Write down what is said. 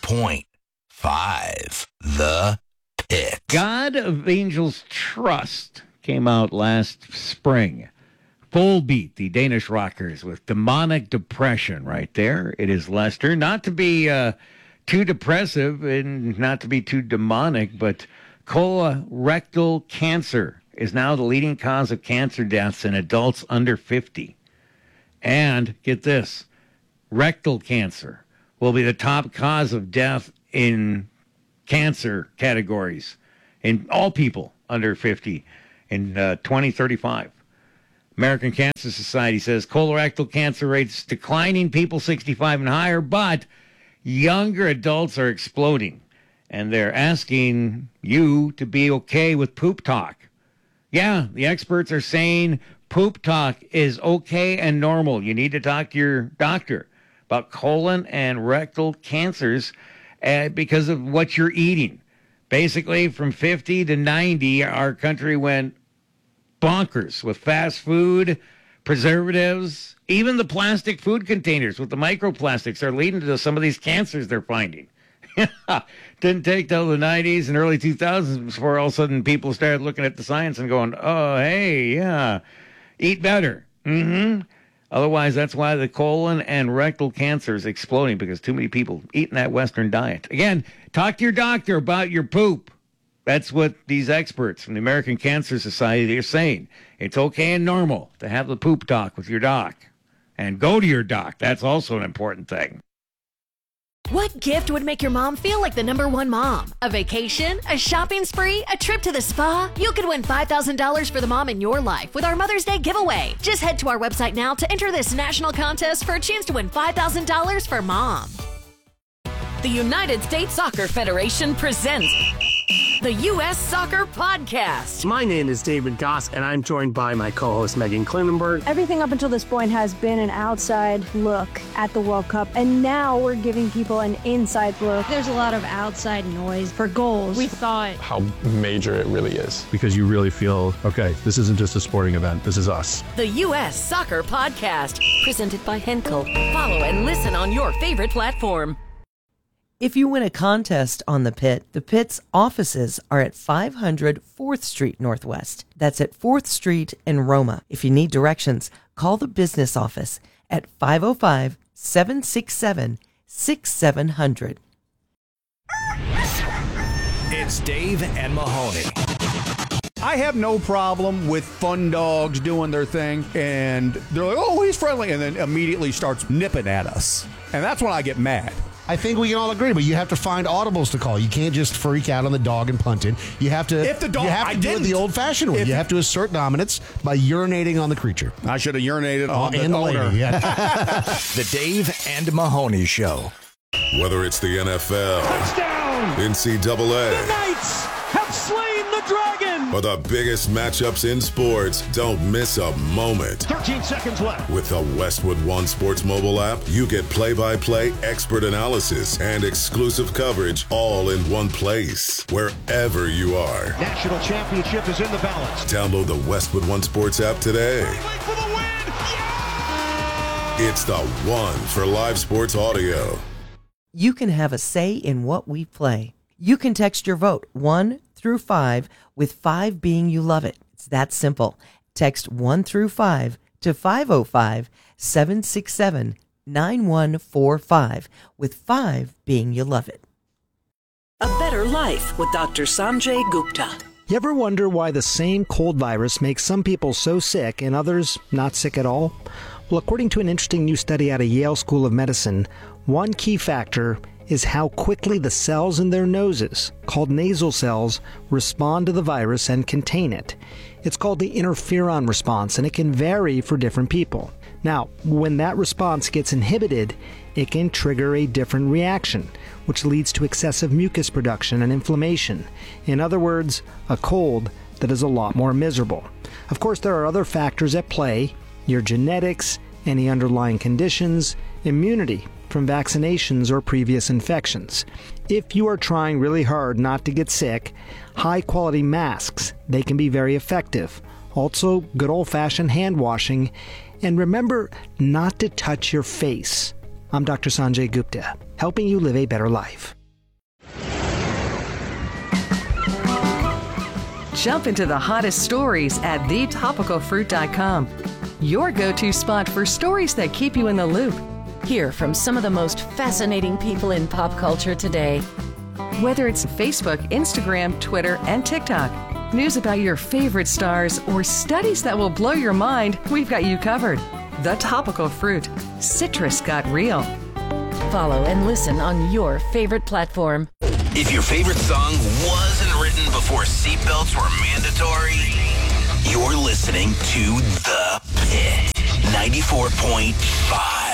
100.5 The Pit. God of Angels Trust came out last spring. Volbeat, the Danish rockers with Demonic Depression right there. It is Lester. Not to be too depressive and not to be too demonic, but colorectal cancer is now the leading cause of cancer deaths in adults under 50. And get this, rectal cancer will be the top cause of death in cancer categories in all people under 50 in 2035. American Cancer Society says colorectal cancer rates declining, people 65 and higher, but younger adults are exploding. And they're asking you to be okay with poop talk. Yeah, the experts are saying poop talk is okay and normal. You need to talk to your doctor about colon and rectal cancers because of what you're eating. Basically, from 50 to 90, our country went bonkers with fast food, preservatives, even the plastic food containers with the microplastics are leading to some of these cancers they're finding. Didn't take till the 90s and early 2000s before all of a sudden people started looking at the science and going, oh, hey, yeah, eat better. Otherwise, that's why the colon and rectal cancer is exploding, because too many people eating that Western diet. Again, talk to your doctor about your poop. That's what these experts from the American Cancer Society are saying. It's okay and normal to have the poop talk with your doc. And go to your doc. That's also an important thing. What gift would make your mom feel like the #1 mom? A vacation? A shopping spree? A trip to the spa? You could win $5,000 for the mom in your life with our Mother's Day giveaway. Just head to our website now to enter this national contest for a chance to win $5,000 for mom. The United States Soccer Federation presents the U.S. Soccer Podcast. My name is David Goss, and I'm joined by my co-host Megan Klinenberg. Everything up until this point has been an outside look at the World Cup, and now we're giving people an inside look. There's a lot of outside noise for goals. We thought how major it really is. Because you really feel, okay, this isn't just a sporting event, this is us. The U.S. Soccer Podcast, presented by Henkel. Follow and listen on your favorite platform. If you win a contest on The Pit's offices are at 500 4th Street Northwest. That's at 4th Street in Roma. If you need directions, call the business office at 505-767-6700. It's Dave and Mahoney. I have no problem with fun dogs doing their thing, and they're like, oh, he's friendly, and then immediately starts nipping at us. And that's when I get mad. I think we can all agree, but you have to find audibles to call. You can't just freak out on the dog and punt it. You have to, if the dog, you have to do it the old-fashioned way. You have to assert dominance by urinating on the creature. I should have urinated on the owner. Lady, yeah. The Dave and Mahoney Show. Whether it's the NFL, touchdown, NCAA, the Knights have slain the dragon, or the biggest matchups in sports, don't miss a moment. 13 seconds left. With the Westwood One Sports mobile app, you get play-by-play expert analysis and exclusive coverage all in one place, wherever you are. National championship is in the balance. Download the Westwood One Sports app today. For the win. Yeah! It's the one for live sports audio. You can have a say in what we play. You can text your vote 1 through 5, with 5 being you love it. It's that simple. Text 1 through 5 to 505-767-9145, with 5 being you love it. A Better Life with Dr. Sanjay Gupta. You ever wonder why the same cold virus makes some people so sick and others not sick at all? Well, according to an interesting new study out of Yale School of Medicine, one key factor is how quickly the cells in their noses, called nasal cells, respond to the virus and contain it. It's called the interferon response, and it can vary for different people. Now, when that response gets inhibited, it can trigger a different reaction, which leads to excessive mucus production and inflammation. In other words, a cold that is a lot more miserable. Of course, there are other factors at play: your genetics, any underlying conditions, immunity from vaccinations or previous infections. If you are trying really hard not to get sick, high-quality masks, they can be very effective. Also, good old-fashioned hand washing, and remember not to touch your face. I'm Dr. Sanjay Gupta, helping you live a better life. Jump into the hottest stories at thetopicalfruit.com. Your go-to spot for stories that keep you in the loop. Hear from some of the most fascinating people in pop culture today. Whether it's Facebook, Instagram, Twitter, and TikTok, news about your favorite stars, or studies that will blow your mind, we've got you covered. The Topical Fruit. Citrus got real. Follow and listen on your favorite platform. If your favorite song wasn't written before seatbelts were mandatory, you're listening to The Pit 94.5.